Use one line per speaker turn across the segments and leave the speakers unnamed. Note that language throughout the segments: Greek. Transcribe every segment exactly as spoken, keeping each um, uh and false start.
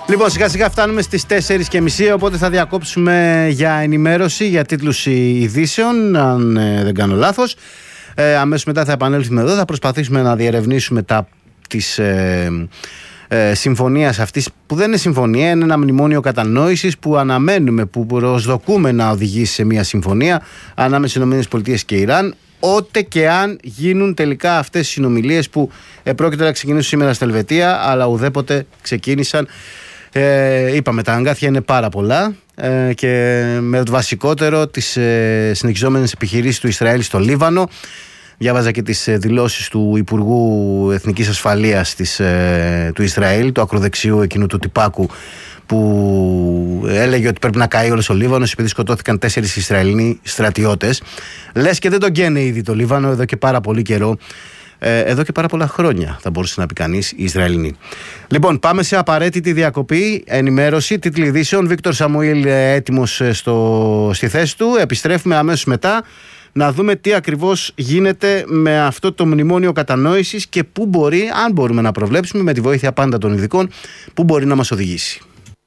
Λοιπόν, σιγά σιγά φτάνουμε στις τέσσερις και μισή, οπότε θα διακόψουμε για ενημέρωση, για τίτλους ειδήσεων, αν ε, δεν κάνω λάθος. Ε, αμέσως μετά θα επανέλθουμε εδώ, θα προσπαθήσουμε να διερευνήσουμε τα της ε, ε, συμφωνίας αυτής, που δεν είναι συμφωνία, είναι ένα μνημόνιο κατανόησης που αναμένουμε, που προσδοκούμε να οδηγήσει σε μια συμφωνία ανάμεσα στις ΗΠΑ και Ιράν, ότε και αν γίνουν τελικά αυτές οι συνομιλίες που ε, πρόκειται να ξεκινήσουν σήμερα στη Ελβετία, αλλά ουδέποτε ξεκίνησαν. Ε, είπαμε, τα αγκάθια είναι πάρα πολλά ε, και με το βασικότερο τις ε, συνεχιζόμενες επιχειρήσεις του Ισραήλ στο Λίβανο. Διάβαζα και τις ε, δηλώσεις του Υπουργού Εθνικής Ασφαλείας της, ε, του Ισραήλ, του ακροδεξιού εκείνου του τυπάκου, που έλεγε ότι πρέπει να καεί όλος ο Λίβανος επειδή σκοτώθηκαν τέσσερις Ισραηλινοί στρατιώτες. Λες και δεν τον καίνε ήδη το Λίβανο εδώ και πάρα πολύ καιρό. Εδώ και πάρα πολλά χρόνια, θα μπορούσε να πει κανείς, οι Ισραηλινοί. Λοιπόν, πάμε σε απαραίτητη διακοπή. Ενημέρωση, τίτλοι ειδήσεων. Βίκτορ Σαμουήλ έτοιμος στο, στη θέση του. Επιστρέφουμε αμέσως μετά να δούμε τι ακριβώς γίνεται με αυτό το μνημόνιο κατανόησης και πού μπορεί, αν μπορούμε να προβλέψουμε, με τη βοήθεια πάντα των ειδικών, πού μπορεί να μας οδηγήσει.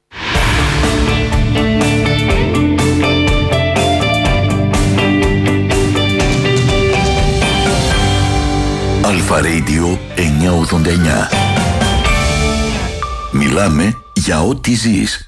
Αλφα Radio εννιακόσια ογδόντα εννιά. Μιλάμε για ό,τι ζεις.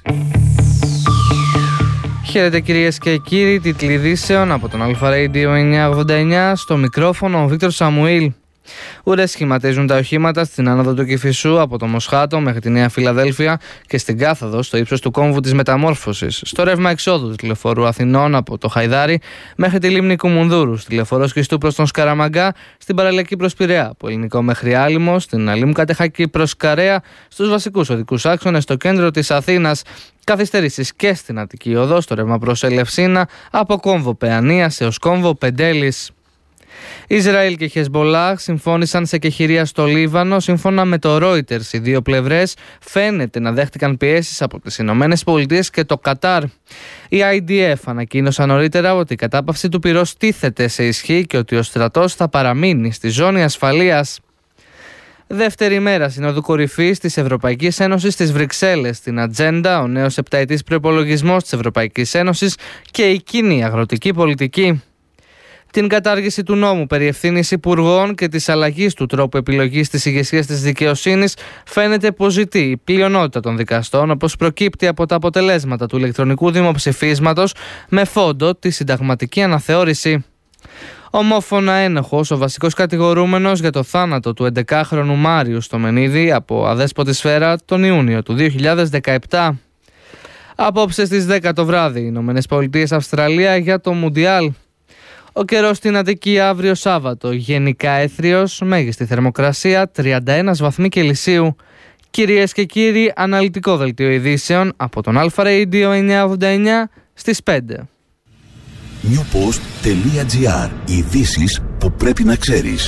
Χαίρετε κυρίες και κύριοι, τίτλοι ειδήσεων από τον Αλφα Radio εννιακόσια ογδόντα εννιά. Στο μικρόφωνο ο Βίκτορ Σαμουήλ. Ουρές σχηματίζουν τα οχήματα στην άνοδο του Κηφισού από το Μοσχάτο μέχρι τη Νέα Φιλαδέλφια και στην κάθοδο στο ύψος του κόμβου της Μεταμόρφωσης. Στο ρεύμα εξόδου του τηλεφορού Αθηνών από το Χαϊδάρι μέχρι τη λίμνη Κουμουνδούρου, στη λεωφορείο Σκιστού προς τον Σκαραμαγκά, στην παραλιακή προς Πειραιά, από Ελληνικό μέχρι Άλυμο, στην Αλήμου Κατεχάκη προς Καρέα, στους βασικούς οδικούς άξονες στο κέντρο της Αθήνας. Καθυστερήσεις και στην Αττική Οδό, στο ρεύμα προς Ελευσίνα, από κόμβο Παιανίας έως κόμβο Πεντέλης. Ισραήλ και Χεσμπολάχ συμφώνησαν σε κεχηρία στο Λίβανο. Σύμφωνα με το Reuters, οι δύο πλευρές φαίνεται να δέχτηκαν πιέσεις από τις Ηνωμένες Πολιτείες και το Κατάρ. Οι άι ντι εφ ανακοίνωσαν νωρίτερα ότι η κατάπαυση του πυρός τίθεται σε ισχύ και ότι ο στρατός θα παραμείνει στη ζώνη ασφαλείας. Δεύτερη μέρα Συνόδου Κορυφής της Ευρωπαϊκής Ένωσης στις Βρυξέλλες. Στην ατζέντα ο νέος επταετής προϋπολογισμός της Ευρωπαϊκής Ένωσης και η κοινή αγροτική πολιτική. Την κατάργηση του νόμου περί ευθύνης υπουργών και της αλλαγής του τρόπου επιλογής της ηγεσίας της δικαιοσύνης φαίνεται πως ζητεί η πλειονότητα των δικαστών, όπως προκύπτει από τα αποτελέσματα του ηλεκτρονικού δημοψηφίσματος με φόντο τη συνταγματική αναθεώρηση. Ομόφωνα ένοχος ο βασικός κατηγορούμενος για το θάνατο του έντεκάχρονου Μάριου Στομενίδη από αδέσποτη σφαίρα τον Ιούνιο του δύο χιλιάδες δεκαεπτά. Απόψε στις δέκα το βράδυ, οι Ηνωμένες Πολιτείες Αυστραλία για το Μουντιάλ. Ο καιρός στην Αττική αύριο Σάββατο, γενικά έθριος, μέγιστη θερμοκρασία τριάντα ένα βαθμοί Κελσίου. Κυρίες και κύριοι, αναλυτικό δελτίο ειδήσεων από τον Αλφα Radio εννιακόσια ογδόντα εννιά στις πέντε.
newpost τελεία gr. Ειδήσεις που πρέπει να ξέρεις.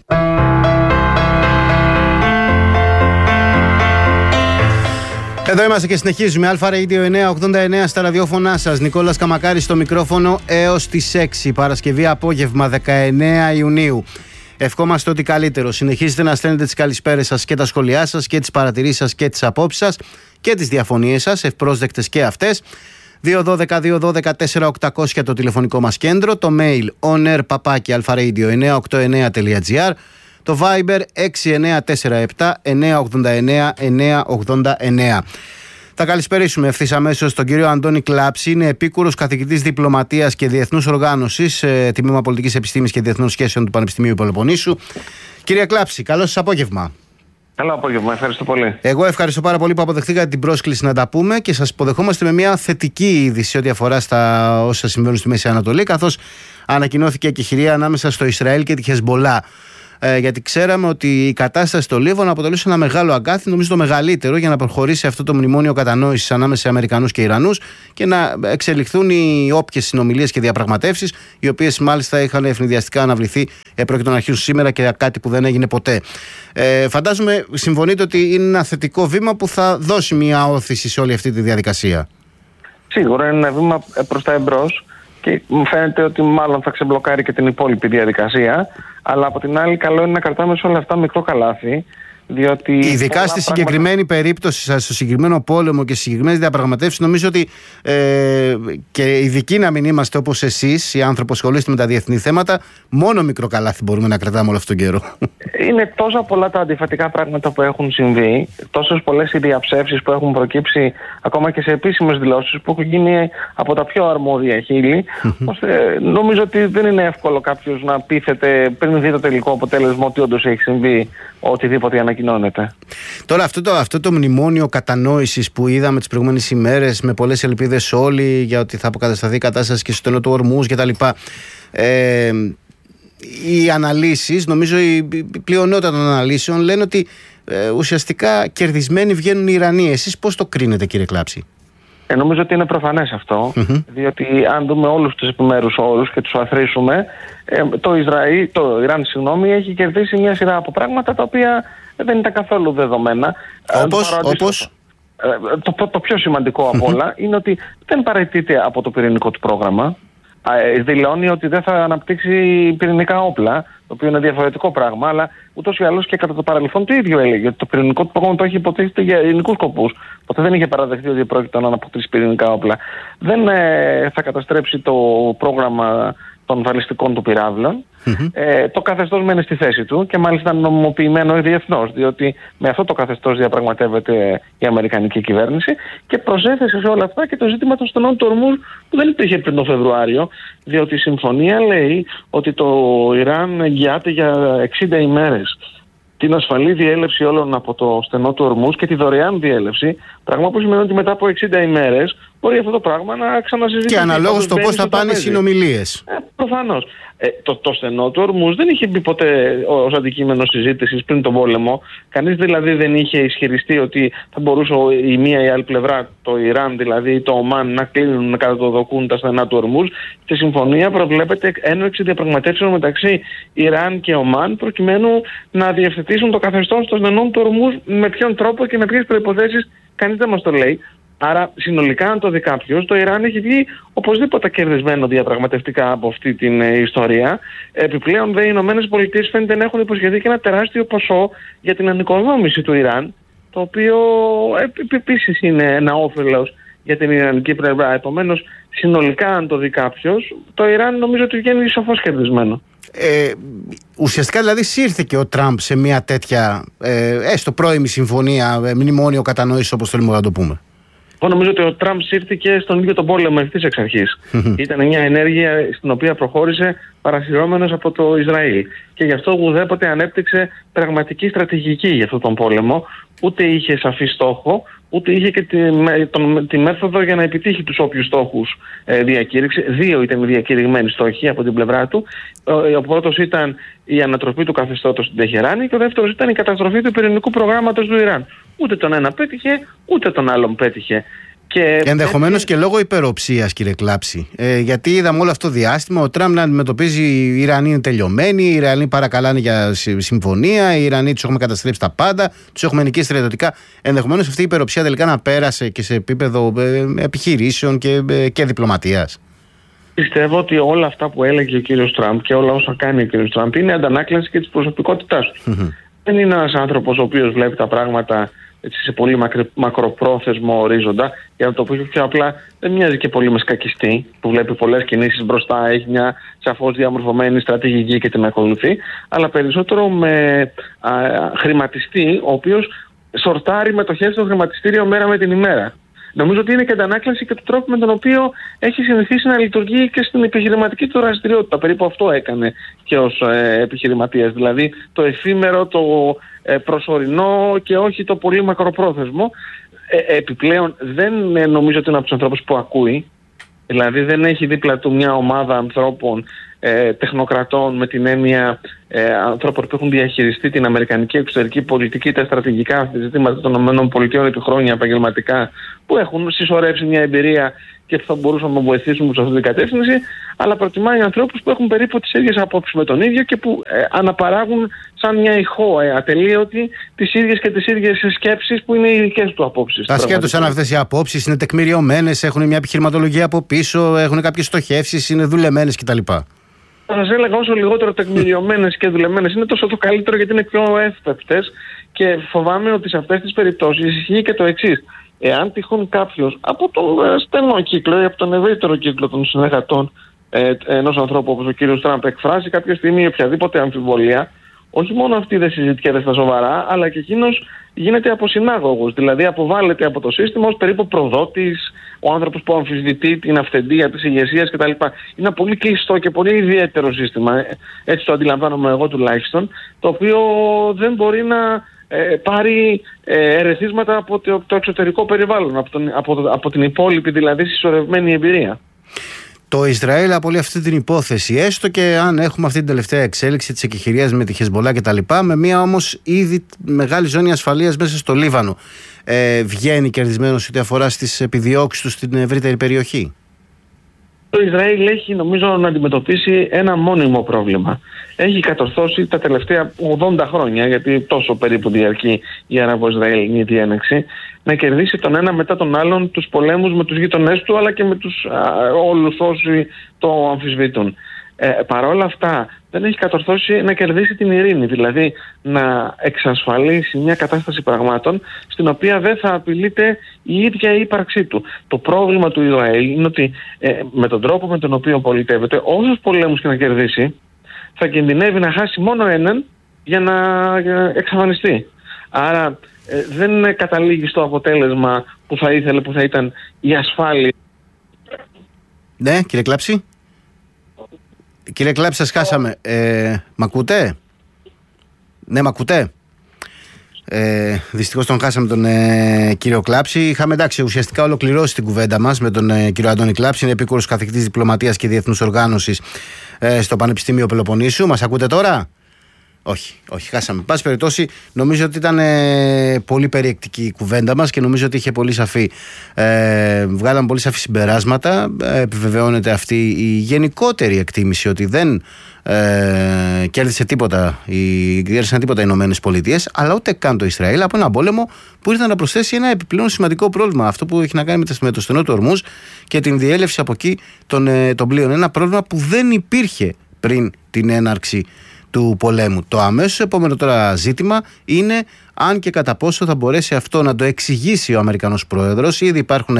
Εδώ είμαστε και συνεχίζουμε. Αλφα Radio εννιακόσια ογδόντα εννιά στα ραδιόφωνά σας. Νικόλας Καμακάρης στο μικρόφωνο έως τις έξι. Παρασκευή απόγευμα δεκαεννέα Ιουνίου. Ευχόμαστε ό,τι καλύτερο. Συνεχίζετε να στέλνετε τις καλησπέρες σας και τα σχόλιά σας και τις παρατηρήσεις σας και τις απόψεις σας και τις διαφωνίες σας, ευπρόσδεκτες και αυτές. δύο ένα δύο δύο ένα δύο τέσσερα οκτακόσια το τηλεφωνικό μας κέντρο. Το mail onair παπάκι αλφα-radio εννιακόσια ογδόντα εννιά τελεία gr. Το Viber έξι εννιά τέσσερα επτά εννιακόσια ογδόντα εννιά εννιακόσια ογδόντα εννιά. Θα καλησπερίσουμε ευθύς αμέσως τον κύριο Αντώνη Κλάψη. Είναι επίκουρος καθηγητής διπλωματίας και διεθνούς οργάνωσης, ε, τμήμα πολιτικής επιστήμης και διεθνών σχέσεων του Πανεπιστημίου Πελοποννήσου. Κύριε Κλάψη, καλό σας απόγευμα.
Καλό απόγευμα, ευχαριστώ πολύ.
Εγώ ευχαριστώ πάρα πολύ που αποδεχτήκατε την πρόσκληση να τα πούμε και σας υποδεχόμαστε με μια θετική είδηση ό,τι αφορά στα όσα συμβαίνουν στη Μέση Ανατολή, καθώς ανακοινώθηκε και χειρία ανάμεσα στο Ισραήλ και τη Χεσμπολά. Ε, γιατί ξέραμε ότι η κατάσταση στο Λίβανο αποτελούσε ένα μεγάλο αγκάθι, νομίζω το μεγαλύτερο, για να προχωρήσει αυτό το μνημόνιο κατανόησης ανάμεσα σε Αμερικανούς και Ιρανούς και να εξελιχθούν οι όποιες συνομιλίες και διαπραγματεύσεις, οι οποίες μάλιστα είχαν ευνηδιαστικά αναβληθεί, ε, πρόκειται να αρχίσουν σήμερα και κάτι που δεν έγινε ποτέ. Ε, φαντάζομαι συμφωνείτε ότι είναι ένα θετικό βήμα που θα δώσει μια όθηση σε όλη αυτή τη διαδικασία.
Σίγουρα είναι ένα βήμα προς τα εμπρός. Και μου φαίνεται ότι μάλλον θα ξεμπλοκάρει και την υπόλοιπη διαδικασία. Αλλά από την άλλη, καλό είναι να κρατάμε σε όλα αυτά μικρό καλάθι, Διότι
ειδικά στη συγκεκριμένη πράγματα... περίπτωση, στο συγκεκριμένο πόλεμο και στις συγκεκριμένες διαπραγματεύσεις, νομίζω ότι ε, και ειδικοί να μην είμαστε όπως εσείς, οι άνθρωποι που ασχολείστε με τα διεθνή θέματα, μόνο μικρό καλάθι μπορούμε να κρατάμε όλο αυτόν τον καιρό.
Είναι τόσα πολλά τα αντιφατικά πράγματα που έχουν συμβεί, τόσες πολλές οι διαψεύσεις που έχουν προκύψει ακόμα και σε επίσημες δηλώσεις που έχουν γίνει από τα πιο αρμόδια χείλη. ώστε νομίζω ότι δεν είναι εύκολο κάποιος να πείθεται πριν δει το τελικό αποτέλεσμα ότι όντως έχει συμβεί οτιδήποτε ανακοινώνεται.
Τώρα αυτό το, αυτό το μνημόνιο κατανόησης που είδαμε τις προηγούμενες ημέρες, με πολλές ελπίδες όλοι για ότι θα αποκατασταθεί η κατάσταση και στο στενό του Ορμούζ κτλ. Ε, οι αναλύσεις, νομίζω η πλειονότητα των αναλύσεων λένε ότι ε, ουσιαστικά κερδισμένοι βγαίνουν οι Ιρανοί. Εσείς πώς το κρίνετε, κύριε Κλάψη?
Ε, νομίζω ότι είναι προφανές αυτό, mm-hmm. διότι αν δούμε όλους τους επιμέρους όρους και τους αθροίσουμε, ε, το, Ισραήλ, το Ιράν συγγνώμη, έχει κερδίσει μια σειρά από πράγματα τα οποία δεν ήταν καθόλου δεδομένα.
Όπως, όπως...
Ε, το, το, το πιο σημαντικό mm-hmm. απ' όλα είναι ότι δεν παραιτείται από το πυρηνικό του πρόγραμμα. Ε, δηλώνει ότι δεν θα αναπτύξει πυρηνικά όπλα, το οποίο είναι διαφορετικό πράγμα, αλλά ούτως ή άλλως και κατά το παρελθόν το ίδιο έλεγε ότι το πυρηνικό του πρόγραμμα το έχει υποτίθεται για ειρηνικούς σκοπούς. Ποτέ δεν είχε παραδεχτεί ότι πρόκειται να αναπτύξει πυρηνικά όπλα. Δεν ε, θα καταστρέψει το πρόγραμμα των βαλιστικών του πυράβλων. Mm-hmm. Ε, το καθεστώς μένει στη θέση του και μάλιστα νομιμοποιημένο διεθνώς, διότι με αυτό το καθεστώς διαπραγματεύεται η αμερικανική κυβέρνηση και προσέθεσε σε όλα αυτά και το ζήτημα των στενών του Ορμούζ που δεν υπήρχε πριν τον Φεβρουάριο, διότι η συμφωνία λέει ότι το Ιράν εγγυάται για εξήντα ημέρες την ασφαλή διέλευση όλων από το στενό του Ορμούζ και τη δωρεάν διέλευση, πράγμα που σημαίνει ότι μετά από εξήντα ημέρες μπορεί αυτό το πράγμα να ξανασυζητηθεί. Και
αναλόγως το πώς θα πάνε οι συνομιλίες.
Ε, προφανώς. Ε, το, το στενό του Ορμούζ δεν είχε μπει ποτέ ως αντικείμενο συζήτησης πριν τον πόλεμο. Κανείς δηλαδή δεν είχε ισχυριστεί ότι θα μπορούσε η μία ή η άλλη πλευρά, το Ιράν δηλαδή ή το Ομάν, να κλείνουν, να καταδοκούν τα στενά του Ορμούζ. Στη συμφωνία προβλέπεται έναρξη διαπραγματεύσεων μεταξύ Ιράν και Ομάν προκειμένου να διευθετήσουν το καθεστώς των στενών του Ορμούζ. Με ποιον τρόπο και με ποιες προϋποθέσεις, κανείς δεν μας το λέει. Άρα, συνολικά, αν το δει κάποιος, το Ιράν έχει βγει οπωσδήποτε κερδισμένο διαπραγματευτικά από αυτή την ε, ιστορία. Επιπλέον, δε, οι Ηνωμένες Πολιτείες φαίνεται να έχουν υποσχεθεί και ένα τεράστιο ποσό για την ανοικοδόμηση του Ιράν, το οποίο ε, επίσης είναι ένα όφελος για την Ιρανική πλευρά. Επομένως, συνολικά, αν το δει κάποιος, το Ιράν νομίζω ότι βγαίνει σαφώς κερδισμένο.
Ε, ουσιαστικά δηλαδή σύρθηκε ο Τραμπ σε μια τέτοια ε, έστω πρώιμη συμφωνία, ε, μνημόνιο κατανόησης, όπως θέλουμε να το πούμε.
Εγώ νομίζω ότι ο Τραμπ σύρθηκε στον ίδιο τον πόλεμο ευθύς εξ αρχής. Ήταν μια ενέργεια στην οποία προχώρησε παρασυρώμενος από το Ισραήλ. Και γι' αυτό ουδέποτε ανέπτυξε πραγματική στρατηγική για αυτόν τον πόλεμο. Ούτε είχε σαφή στόχο, ούτε είχε και τη, τον, τη μέθοδο για να επιτύχει τους όποιους στόχους ε, διακήρυξε. Δύο ήταν οι διακηρυγμένοι στόχοι από την πλευρά του. Ο, ο πρώτος ήταν η ανατροπή του καθεστώτος στην Τεχεράνη και ο δεύτερος ήταν η καταστροφή του πυρηνικού προγράμματος του Ιράν. Ούτε τον ένα πέτυχε, ούτε τον άλλον πέτυχε. Και
ενδεχομένως και λόγω υπεροψίας, κύριε Κλάψη. Ε, γιατί είδαμε όλο αυτό το διάστημα ο Τραμπ να αντιμετωπίζει οι Ιρανοί είναι τελειωμένοι, οι Ιρανοί παρακαλάνε για συμφωνία, οι Ιρανοί τους έχουμε καταστρέψει τα πάντα, τους έχουμε νικήσει στρατιωτικά. Ενδεχομένως αυτή η υπεροψία τελικά να πέρασε και σε επίπεδο ε, επιχειρήσεων και, ε, και διπλωματίας. Πιστεύω ότι όλα αυτά που έλεγε ο κύριος Τραμπ και όλα όσα κάνει ο κύριος Τραμπ είναι αντανάκλαση και της προσωπικότητάς του. Mm-hmm. Δεν είναι ένας άνθρωπος ο οποίος βλέπει τα πράγματα έτσι, σε πολύ μακρι, μακροπρόθεσμο ορίζοντα. Για να το πω πιο απλά, δεν μοιάζει και πολύ με σκακιστή που βλέπει πολλές κινήσεις μπροστά, έχει μια σαφώς διαμορφωμένη στρατηγική και την ακολουθεί, αλλά περισσότερο με α, χρηματιστή, ο οποίος σορτάρει μετοχές στο χρηματιστήριο μέρα με την ημέρα. Νομίζω ότι είναι και αντανάκλαση και του τρόπου με τον οποίο έχει συνηθίσει να λειτουργεί και στην επιχειρηματική του δραστηριότητα. Περίπου αυτό έκανε και ως ε, επιχειρηματίας. Δηλαδή το εφήμερο, το ε, προσωρινό και όχι το πολύ μακροπρόθεσμο. Ε, επιπλέον δεν ε, νομίζω ότι είναι από τους ανθρώπους που ακούει. Δηλαδή δεν έχει δίπλα του μια ομάδα ανθρώπων, ε, τεχνοκρατών με την έννοια ε, ανθρώπων που έχουν διαχειριστεί την αμερικανική εξωτερική πολιτική, τα στρατηγικά ζητήματα των ΗΠΑ επί χρόνια επαγγελματικά, που έχουν συσσωρεύσει μια εμπειρία και θα μπορούσαν να βοηθήσουν σε αυτή την κατεύθυνση, αλλά προτιμάει ανθρώπους που έχουν περίπου τις ίδιες απόψεις με τον ίδιο και που ε, αναπαράγουν σαν μια ηχό ε, ατελείωτη τις ίδιες και τις ίδιες σκέψεις που είναι οι δικές του απόψεις. Ασχέτως αν αυτές οι απόψεις είναι τεκμηριωμένες, έχουν μια επιχειρηματολογία από πίσω, έχουν κάποιες στοχεύσεις, είναι δουλεμένες κτλ.
Θα σας έλεγα όσο λιγότερο τεκμηριωμένες και δουλεμένες είναι τόσο το καλύτερο, γιατί είναι πιο εύπεπτες Και φοβάμαι ότι σε αυτές τις περιπτώσεις ισχύει και το εξής. Εάν τυχόν κάποιος από τον στενό κύκλο ή από τον ευρύτερο κύκλο των συνεργατών ε, ενός ανθρώπου όπως ο κύριος Τραμπ εκφράσει κάποια στιγμή οποιαδήποτε αμφιβολία, όχι μόνο αυτή δεν συζητιέται στα σοβαρά, αλλά και εκείνος γίνεται αποσυνάγωγος. Δηλαδή αποβάλλεται από το σύστημα ως περίπου προδότης, ο άνθρωπος που αμφισβητεί την αυθεντία της ηγεσίας κτλ. Είναι ένα πολύ κλειστό και πολύ ιδιαίτερο σύστημα, έτσι το αντιλαμβάνομαι εγώ τουλάχιστον, το οποίο δεν μπορεί να ε, πάρει ε, ερεθίσματα από το, το εξωτερικό περιβάλλον, από, τον, από, από την υπόλοιπη δηλαδή συσσωρευμένη εμπειρία.
Το Ισραήλ απολύει αυτή την υπόθεση, έστω και αν έχουμε αυτή την τελευταία εξέλιξη της εκεχηρίας με τη Χεσμολά και τα λοιπά, με μια όμως ήδη μεγάλη ζώνη ασφαλείας μέσα στο Λίβανο. Ε, βγαίνει κερδισμένος ό,τι αφορά στις επιδιώξεις του στην ευρύτερη περιοχή.
Το Ισραήλ έχει νομίζω να αντιμετωπίσει ένα μόνιμο πρόβλημα. Έχει κατορθώσει τα τελευταία ογδόντα χρόνια, γιατί τόσο περίπου διαρκεί η Αραβο-Ισραηλινή διένεξη, να κερδίσει τον ένα μετά τον άλλον τους πολέμους με τους γείτονές του, αλλά και με τους α, όλους όσοι το αμφισβητούν. Ε, Παρ' όλα αυτά δεν έχει κατορθώσει να κερδίσει την ειρήνη, δηλαδή να εξασφαλίσει μια κατάσταση πραγμάτων στην οποία δεν θα απειλείται η ίδια η ύπαρξή του. Το πρόβλημα του Ισραήλ είναι ότι ε, με τον τρόπο με τον οποίο πολιτεύεται, όσους πολέμους και να κερδίσει, θα κινδυνεύει να χάσει μόνο έναν για να εξαφανιστεί. Άρα ε, δεν καταλήγει στο αποτέλεσμα που θα ήθελε, που θα ήταν η ασφάλεια.
Ναι, κύριε Κλάψη. Κύριε Κλάψη, σας χάσαμε. Ε, μ' ακούτε? Ναι, μ' ακούτε? Ε, δυστυχώς τον χάσαμε τον ε, κύριο Κλάψη. Είχαμε εντάξει ουσιαστικά ολοκληρώσει την κουβέντα μας με τον ε, κύριο Αντώνη Κλάψη. Είναι επίκουρος καθηγητής διπλωματίας και διεθνούς οργάνωσης ε, στο Πανεπιστήμιο Πελοποννήσου. Μας ακούτε τώρα? Όχι, όχι, χάσαμε. Πάση περιπτώσει, νομίζω ότι ήταν ε, πολύ περιεκτική η κουβέντα μας και νομίζω ότι είχε πολύ σαφή, ε, βγάλαμε πολύ σαφή συμπεράσματα. Ε, επιβεβαιώνεται αυτή η γενικότερη εκτίμηση ότι δεν ε, κέρδισε τίποτα, οι, κέρδισαν τίποτα οι Ηνωμένες Πολιτείες, αλλά ούτε καν το Ισραήλ από ένα πόλεμο που ήρθε να προσθέσει ένα επιπλέον σημαντικό πρόβλημα. Αυτό που έχει να κάνει με το στενό του Ορμούζ και την διέλευση από εκεί των, ε, των πλοίων. Ένα πρόβλημα που δεν υπήρχε πριν την έναρξη του πολέμου. Το αμέσως επόμενο τώρα ζήτημα είναι αν και κατά πόσο θα μπορέσει αυτό να το εξηγήσει ο Αμερικανός Πρόεδρος. Ήδη υπάρχουν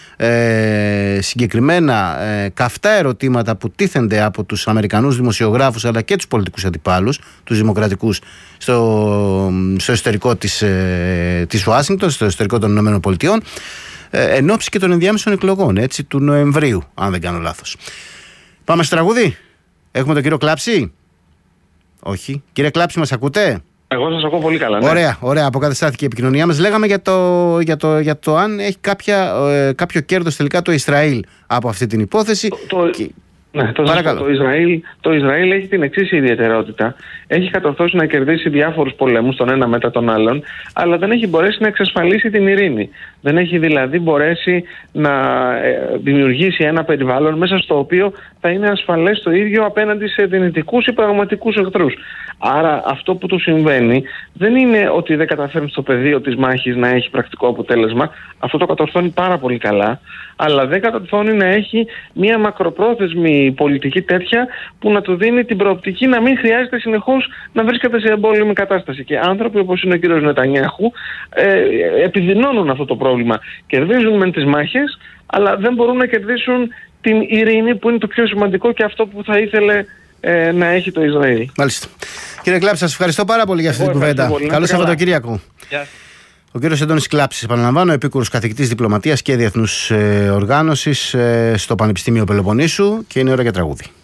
ε, συγκεκριμένα ε, καυτά ερωτήματα που τίθενται από τους Αμερικανούς δημοσιογράφους αλλά και τους πολιτικούς αντιπάλους, τους δημοκρατικούς στο, στο εσωτερικό της, ε, της Ουάσιγκτον, στο εσωτερικό των Ηνωμένων Πολιτειών, ε, εν ώψη και των ενδιάμεσων εκλογών, έτσι, του Νοεμβρίου, αν δεν κάνω λάθος. Πάμε στο τραγούδι. Έχουμε τον κύριο Κλάψη. Όχι. Κύριε Κλάψη, μας ακούτε?
Εγώ σας ακούω πολύ καλά. Ναι.
Ωραία, ωραία. Αποκαταστάθηκε η επικοινωνία μας. Λέγαμε για το, για το, για το αν έχει κάποια, ε, κάποιο κέρδος τελικά το Ισραήλ από αυτή την υπόθεση.
Το, το,
και...
ναι, το, το, Ισραήλ, το Ισραήλ έχει την εξής ιδιαιτερότητα. Έχει κατορθώσει να κερδίσει διάφορους πολέμους τον ένα μετά τον άλλον, αλλά δεν έχει μπορέσει να εξασφαλίσει την ειρήνη. Δεν έχει δηλαδή μπορέσει να ε, δημιουργήσει ένα περιβάλλον μέσα στο οποίο θα είναι ασφαλές το ίδιο απέναντι σε δυνητικούς ή πραγματικούς εχθρούς. Άρα αυτό που του συμβαίνει δεν είναι ότι δεν καταφέρνει στο πεδίο της μάχης να έχει πρακτικό αποτέλεσμα. Αυτό το κατορθώνει πάρα πολύ καλά, αλλά δεν κατορθώνει να έχει μια μακροπρόθεσμη πολιτική τέτοια που να του δίνει την προοπτική να μην χρειάζεται συνεχώς να βρίσκεται σε εμπόλεμη κατάσταση. Και άνθρωποι όπως είναι ο κύριος Νετανιάχου ε, επιδεινώνουν αυτό το πρόβλημα. Κερδίζουν μεν τις μάχες, αλλά δεν μπορούν να κερδίσουν την ειρήνη που είναι το πιο σημαντικό και αυτό που θα ήθελε ε, να έχει το Ισραήλ.
Μάλιστα. Κύριε Κλάψη, σας ευχαριστώ πάρα πολύ για αυτή την κουβέντα. Καλό Σαββατοκύριακο. Ο κύριος Αντώνης Κλάψης, επαναλαμβάνω, επίκουρος καθηγητής διπλωματίας και διεθνούς ε, οργάνωσης ε, στο Πανεπιστήμιο Πελοποννήσου, και είναι ώρα για τραγούδι.